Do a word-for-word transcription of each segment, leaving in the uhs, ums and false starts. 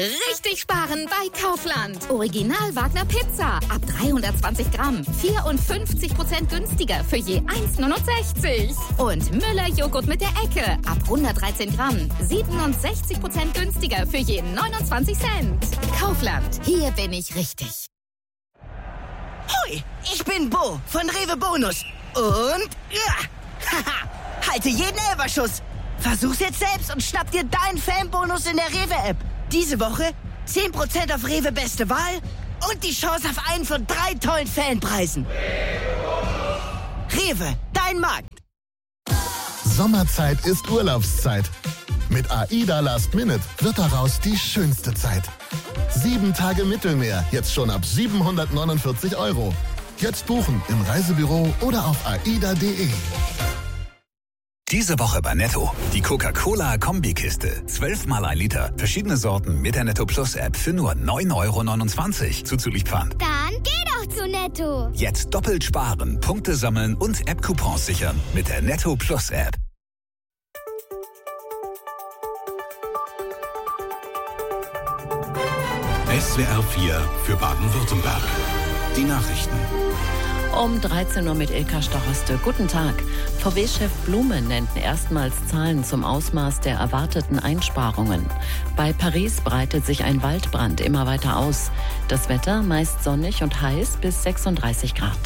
Richtig sparen bei Kaufland. Original Wagner Pizza ab dreihundertzwanzig Gramm. vierundfünfzig Prozent günstiger für je eins Komma neunundsechzig. Und Müller Joghurt mit der Ecke ab hundertdreizehn Gramm. siebenundsechzig Prozent günstiger für je neunundzwanzig Cent. Kaufland, hier bin ich richtig. Hoi, ich bin Bo von Rewe Bonus. Und ja, haha, halte jeden Elberschuss. Versuch's jetzt selbst und schnapp dir deinen Fanbonus in der Rewe-App. Diese Woche zehn Prozent auf Rewe Beste Wahl und die Chance auf einen von drei tollen Fanpreisen. Rewe, dein Markt. Sommerzeit ist Urlaubszeit. Mit AIDA Last Minute wird daraus die schönste Zeit. Sieben Tage Mittelmeer, jetzt schon ab siebenhundertneunundvierzig Euro. Jetzt buchen im Reisebüro oder auf aida punkt de. Diese Woche bei Netto. Die Coca-Cola-Kombikiste. zwölf mal ein Liter. Verschiedene Sorten mit der Netto Plus App für nur neun Euro neunundzwanzig. Zuzüglich Pfand. Dann geh doch zu Netto. Jetzt doppelt sparen, Punkte sammeln und App-Coupons sichern mit der Netto Plus App. S W R vier für Baden-Württemberg. Die Nachrichten. Um dreizehn Uhr mit Ilka Stochoste. Guten Tag. V W-Chef Blume nennt erstmals Zahlen zum Ausmaß der erwarteten Einsparungen. Bei Paris breitet sich ein Waldbrand immer weiter aus. Das Wetter meist sonnig und heiß bis sechsunddreißig Grad.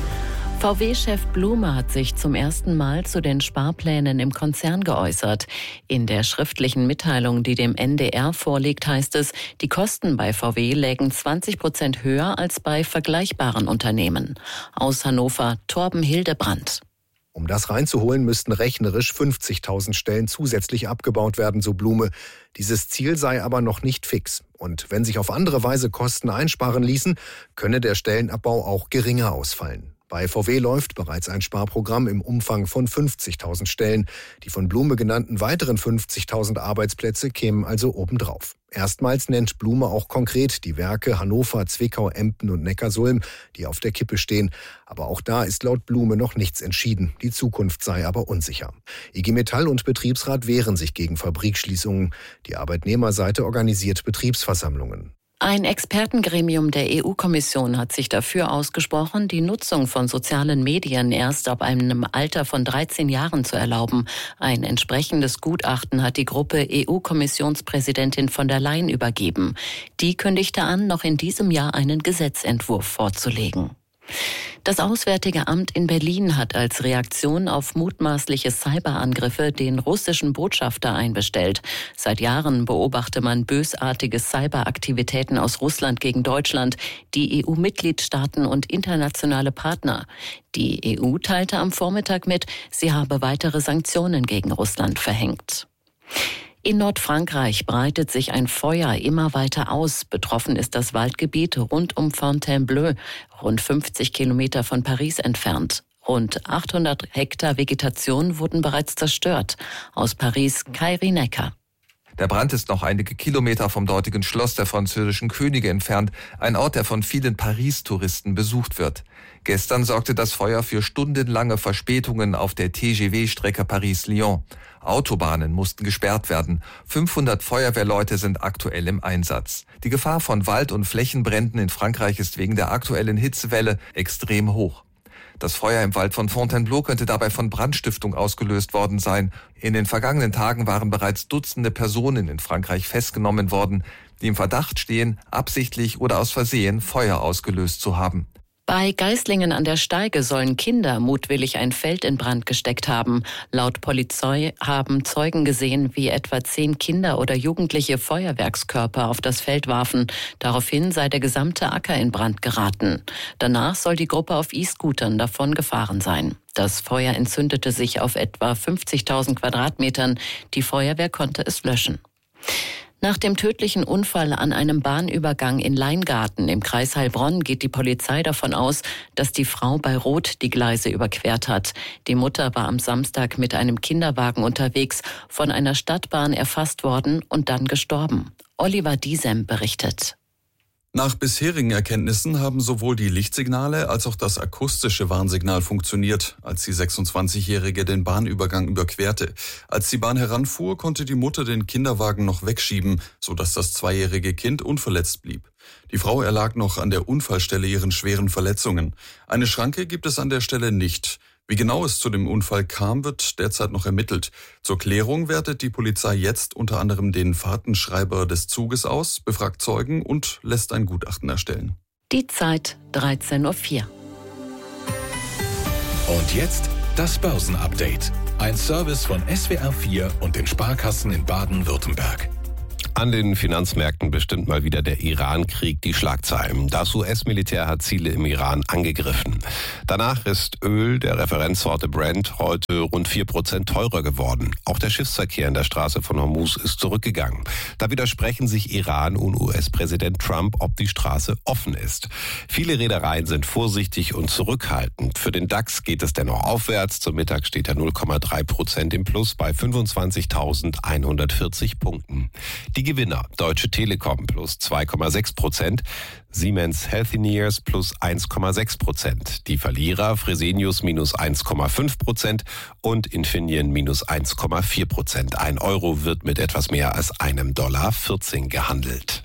V W-Chef Blume hat sich zum ersten Mal zu den Sparplänen im Konzern geäußert. In der schriftlichen Mitteilung, die dem N D R vorliegt, heißt es, die Kosten bei V W lägen zwanzig Prozent höher als bei vergleichbaren Unternehmen. Aus Hannover, Torben Hildebrandt. Um das reinzuholen, müssten rechnerisch fünfzigtausend Stellen zusätzlich abgebaut werden, so Blume. Dieses Ziel sei aber noch nicht fix. Und wenn sich auf andere Weise Kosten einsparen ließen, könne der Stellenabbau auch geringer ausfallen. Bei V W läuft bereits ein Sparprogramm im Umfang von fünfzigtausend Stellen. Die von Blume genannten weiteren fünfzigtausend Arbeitsplätze kämen also obendrauf. Erstmals nennt Blume auch konkret die Werke Hannover, Zwickau, Emden und Neckarsulm, die auf der Kippe stehen. Aber auch da ist laut Blume noch nichts entschieden. Die Zukunft sei aber unsicher. I G Metall und Betriebsrat wehren sich gegen Fabrikschließungen. Die Arbeitnehmerseite organisiert Betriebsversammlungen. Ein Expertengremium der E U-Kommission hat sich dafür ausgesprochen, die Nutzung von sozialen Medien erst ab einem Alter von dreizehn Jahren zu erlauben. Ein entsprechendes Gutachten hat die Gruppe E U-Kommissionspräsidentin von der Leyen übergeben. Die kündigte an, noch in diesem Jahr einen Gesetzentwurf vorzulegen. Das Auswärtige Amt in Berlin hat als Reaktion auf mutmaßliche Cyberangriffe den russischen Botschafter einbestellt. Seit Jahren beobachte man bösartige Cyberaktivitäten aus Russland gegen Deutschland, die E U-Mitgliedstaaten und internationale Partner. Die E U teilte am Vormittag mit, sie habe weitere Sanktionen gegen Russland verhängt. In Nordfrankreich breitet sich ein Feuer immer weiter aus. Betroffen ist das Waldgebiet rund um Fontainebleau, rund fünfzig Kilometer von Paris entfernt. Rund achthundert Hektar Vegetation wurden bereits zerstört. Aus Paris, Kai Necker. Der Brand ist noch einige Kilometer vom dortigen Schloss der französischen Könige entfernt, ein Ort, der von vielen Paris-Touristen besucht wird. Gestern sorgte das Feuer für stundenlange Verspätungen auf der T G V-Strecke Paris-Lyon. Autobahnen mussten gesperrt werden. fünfhundert Feuerwehrleute sind aktuell im Einsatz. Die Gefahr von Wald- und Flächenbränden in Frankreich ist wegen der aktuellen Hitzewelle extrem hoch. Das Feuer im Wald von Fontainebleau könnte dabei von Brandstiftung ausgelöst worden sein. In den vergangenen Tagen waren bereits Dutzende Personen in Frankreich festgenommen worden, die im Verdacht stehen, absichtlich oder aus Versehen Feuer ausgelöst zu haben. Bei Geislingen an der Steige sollen Kinder mutwillig ein Feld in Brand gesteckt haben. Laut Polizei haben Zeugen gesehen, wie etwa zehn Kinder oder Jugendliche Feuerwerkskörper auf das Feld warfen. Daraufhin sei der gesamte Acker in Brand geraten. Danach soll die Gruppe auf E-Scootern davon gefahren sein. Das Feuer entzündete sich auf etwa fünfzigtausend Quadratmetern. Die Feuerwehr konnte es löschen. Nach dem tödlichen Unfall an einem Bahnübergang in Leingarten im Kreis Heilbronn geht die Polizei davon aus, dass die Frau bei Rot die Gleise überquert hat. Die Mutter war am Samstag mit einem Kinderwagen unterwegs, von einer Stadtbahn erfasst worden und dann gestorben. Oliver Diesem berichtet. Nach bisherigen Erkenntnissen haben sowohl die Lichtsignale als auch das akustische Warnsignal funktioniert, als die sechsundzwanzigjährige den Bahnübergang überquerte. Als die Bahn heranfuhr, konnte die Mutter den Kinderwagen noch wegschieben, sodass das zweijährige Kind unverletzt blieb. Die Frau erlag noch an der Unfallstelle ihren schweren Verletzungen. Eine Schranke gibt es an der Stelle nicht. Wie genau es zu dem Unfall kam, wird derzeit noch ermittelt. Zur Klärung wertet die Polizei jetzt unter anderem den Fahrtenschreiber des Zuges aus, befragt Zeugen und lässt ein Gutachten erstellen. Die Zeit dreizehn Uhr vier. Und jetzt das Börsenupdate. Ein Service von S W R vier und den Sparkassen in Baden-Württemberg. An den Finanzmärkten bestimmt mal wieder der Iran-Krieg die Schlagzeilen. Das U S-Militär hat Ziele im Iran angegriffen. Danach ist Öl der Referenzsorte Brent heute rund vier Prozent teurer geworden. Auch der Schiffsverkehr in der Straße von Hormuz ist zurückgegangen. Da widersprechen sich Iran und U S-Präsident Trump, ob die Straße offen ist. Viele Reedereien sind vorsichtig und zurückhaltend. Für den DAX geht es dennoch aufwärts. Zum Mittag steht er null Komma drei Prozent im Plus bei fünfundzwanzigtausendeinhundertvierzig Punkten. Die Gewinner: Deutsche Telekom plus zwei Komma sechs Prozent, Siemens Healthineers plus eins Komma sechs Prozent. Die Verlierer: Fresenius minus eins Komma fünf Prozent und Infineon minus eins Komma vier Prozent. Ein Euro wird mit etwas mehr als einem Dollar vierzehn gehandelt.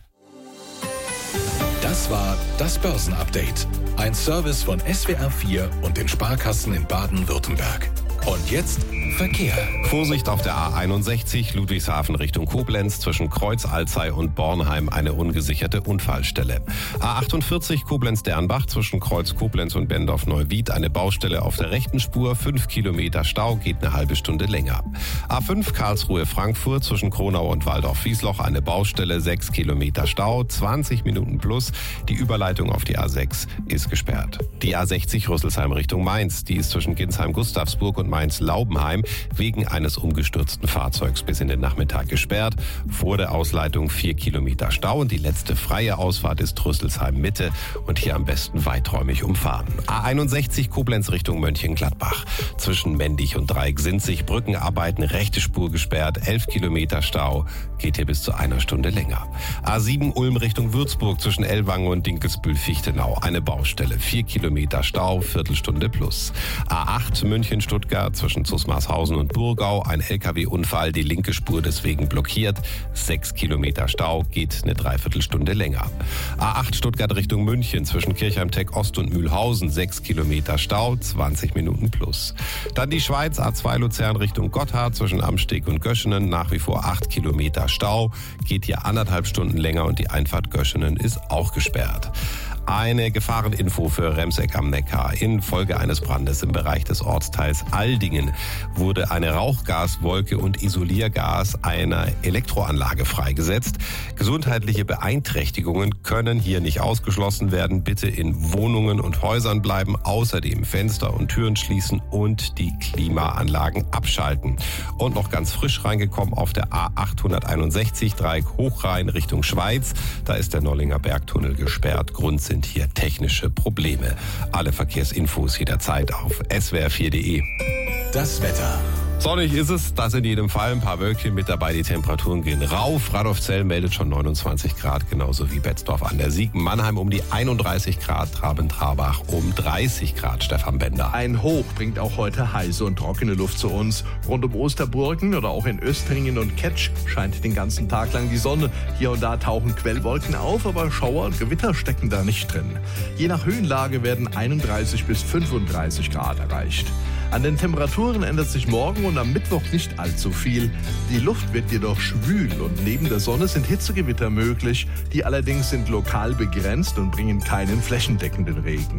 Das war das Börsenupdate. Ein Service von S W R vier und den Sparkassen in Baden-Württemberg. Und jetzt Verkehr. Vorsicht auf der A einundsechzig, Ludwigshafen Richtung Koblenz, zwischen Kreuz-Alzey und Bornheim eine ungesicherte Unfallstelle. A achtundvierzig Koblenz-Dernbach, zwischen Kreuz Koblenz und Bendorf-Neuwied eine Baustelle auf der rechten Spur, fünf Kilometer Stau, geht eine halbe Stunde länger. A fünf Karlsruhe-Frankfurt, zwischen Kronau und Waldorf-Wiesloch eine Baustelle, sechs Kilometer Stau, zwanzig Minuten plus. Die Überleitung auf die A sechs ist gesperrt. Die A sechzig Rüsselsheim Richtung Mainz, die ist zwischen Ginsheim-Gustavsburg und Mainz-Laubenheim wegen eines umgestürzten Fahrzeugs bis in den Nachmittag gesperrt. Vor der Ausleitung vier Kilometer Stau und die letzte freie Ausfahrt ist Rüsselsheim-Mitte und hier am besten weiträumig umfahren. A einundsechzig Koblenz Richtung Mönchengladbach. Zwischen Mendig und Dreieck-Sinzig Brückenarbeiten, rechte Spur gesperrt, elf Kilometer Stau, geht hier bis zu einer Stunde länger. A sieben Ulm Richtung Würzburg zwischen Ellwangen und Dinkelsbühl-Fichtenau eine Baustelle, vier Kilometer Stau, Viertelstunde plus. A acht München-Stuttgart zwischen Zusmarshausen und Burgau ein L K W-Unfall, die linke Spur deswegen blockiert, sechs Kilometer Stau, geht eine Dreiviertelstunde länger. A acht Stuttgart Richtung München zwischen Kirchheim-Tech Ost und Mühlhausen, sechs Kilometer Stau, zwanzig Minuten plus. Dann die Schweiz, A zwei Luzern Richtung Gotthard zwischen Amsteg und Göschenen, nach wie vor acht Kilometer Stau, geht hier anderthalb Stunden länger und die Einfahrt Göschenen ist auch gesperrt. Eine Gefahreninfo für Remseck am Neckar. Infolge eines Brandes im Bereich des Ortsteils Aldingen wurde eine Rauchgaswolke und Isoliergas einer Elektroanlage freigesetzt. Gesundheitliche Beeinträchtigungen können hier nicht ausgeschlossen werden. Bitte in Wohnungen und Häusern bleiben, außerdem Fenster und Türen schließen und die Klimaanlagen abschalten. Und noch ganz frisch reingekommen auf der A achthunderteinundsechzig Dreieck Hochrhein Richtung Schweiz. Da ist der Nollinger Bergtunnel gesperrt. Grund sind hier technische Probleme. Alle Verkehrsinfos jederzeit auf S W R vier Punkt de. Das Wetter. Sonnig ist es, das in jedem Fall. Ein paar Wölkchen mit dabei, die Temperaturen gehen rauf. Radolfzell meldet schon neunundzwanzig Grad, genauso wie Betzdorf an der Sieg. Mannheim um die einunddreißig Grad, Traben-Trarbach um dreißig Grad, Stefan Bender. Ein Hoch bringt auch heute heiße und trockene Luft zu uns. Rund um Osterburgen oder auch in Östringen und Ketsch scheint den ganzen Tag lang die Sonne. Hier und da tauchen Quellwolken auf, aber Schauer und Gewitter stecken da nicht drin. Je nach Höhenlage werden einunddreißig bis fünfunddreißig Grad erreicht. An den Temperaturen ändert sich morgen und am Mittwoch nicht allzu viel. Die Luft wird jedoch schwül und neben der Sonne sind Hitzegewitter möglich. Die allerdings sind lokal begrenzt und bringen keinen flächendeckenden Regen.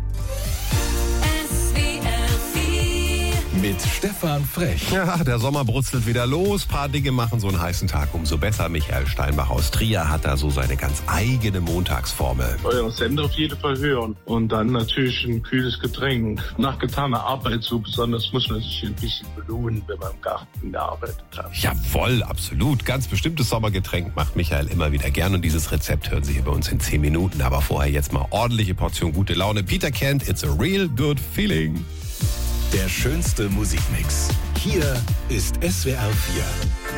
Mit Stefan Frech. Ja, der Sommer brutzelt wieder los. Ein paar Dinge machen so einen heißen Tag umso besser. Michael Steinbach aus Trier hat da so seine ganz eigene Montagsformel. Euren Sender auf jeden Fall hören. Und dann natürlich ein kühles Getränk. Nach getaner Arbeit so besonders muss man sich ein bisschen belohnen, wenn man im Garten gearbeitet hat. Jawohl, absolut. Ganz bestimmtes Sommergetränk macht Michael immer wieder gern. Und dieses Rezept hören Sie hier bei uns in zehn Minuten. Aber vorher jetzt mal ordentliche Portion gute Laune. Peter Kent, It's a Real Good Feeling. Der schönste Musikmix. Hier ist S W R vier.